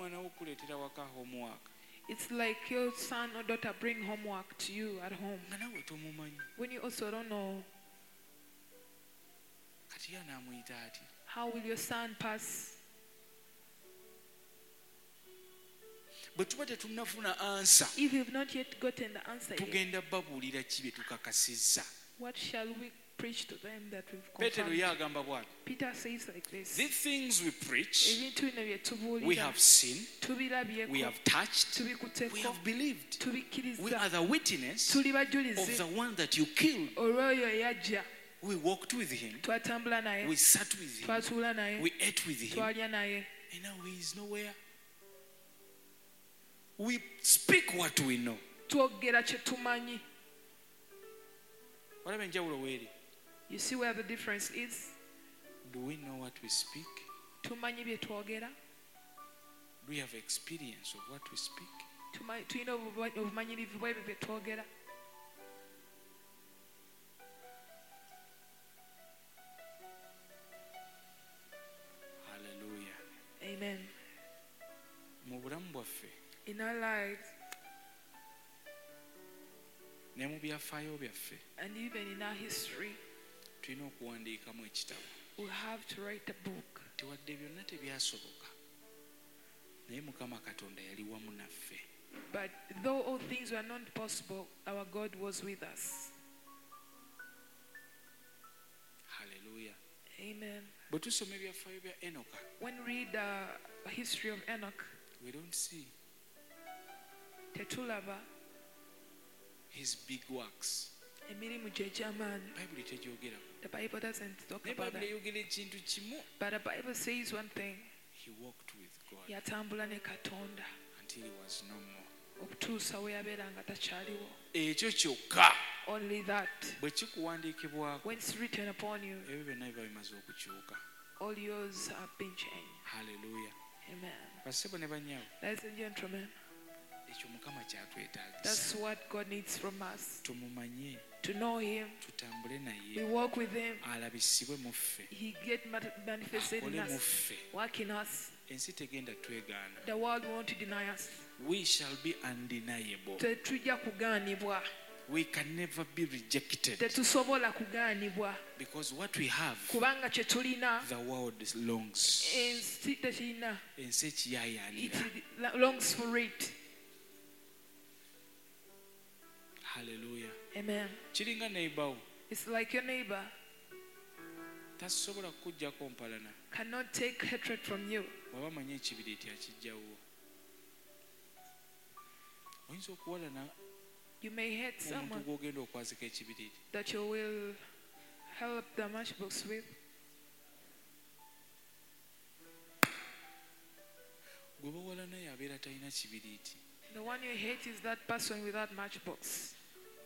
It's like your son or daughter bring homework to you at home when you also don't know. How will your son pass? If you've not yet gotten the answer yet, what shall we preach to them that we've confirmed? Peter says like this: these things we preach, we have seen, we have touched, we have believed. We are the witness of the one that you killed. We walked with him, we sat with him, we ate with him, and now he is nowhere. We speak what we know. You see where the difference is? Do we know what we speak? Do we have experience of what we speak? Hallelujah. Amen. In our lives, and even in our history, we have to write a book. But though all things were not possible, our God was with us. Hallelujah. Amen. When we read the history of Enoch, we don't see his big works. The Bible doesn't talk about that. But the Bible says one thing: he walked with God until he was no more. Only that. When it's written upon you, all yours have been changed. Hallelujah. Amen. Ladies and gentlemen, that's what God needs from us. To know Him, we walk with Him, He get manifested in us, work in us. The world won't deny us. We shall be undeniable. We can never be rejected. Because what we have, the world longs. It longs for it. Hallelujah. Amen. It's like your neighbor cannot take hatred from you. You may hate someone that you will help the matchbox with. The one you hate is that person without matchbox.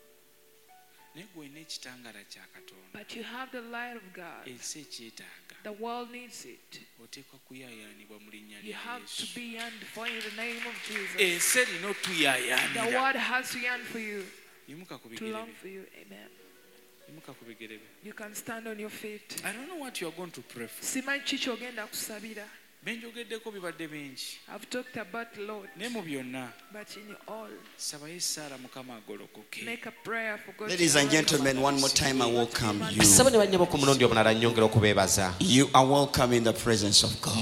But you have the light of God. The world needs it. You have to be yearned for in the name of Jesus. The world has to yearn for you, to long for you. Amen. You can stand on your feet. I don't know what you are going to pray for. I've talked about the Lord, but in all, make a prayer for God. Ladies and gentlemen, one more time I welcome you. You are welcome in the presence of God.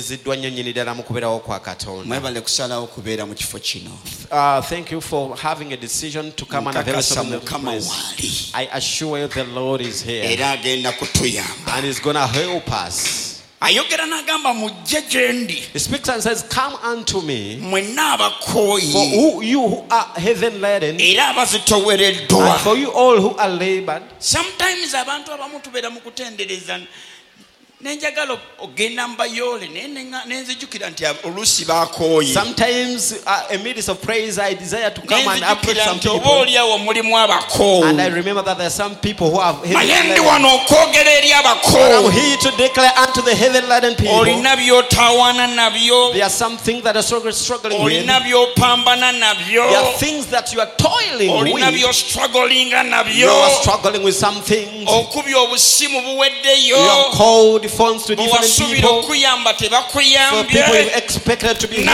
Thank you for having a decision to come and avail yourself in the place. I assure you the Lord is here and He's going to help us. He speaks and says, come unto me, for you who are heaven laden, and for you all who are labored. Sometimes amidst of praise I desire to come and approach some people, and I remember that there are some people who have heaven laden. I'm here to declare unto the heaven laden people, there are some things that are struggling with. There are things that you are toiling with. You are struggling with some things. You have called the phones to different people. So people expected to be